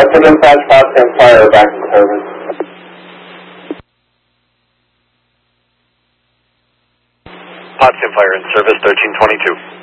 Delta Dispatch, Potsdam Fire, back in service. Potsdam Fire in service, 1322.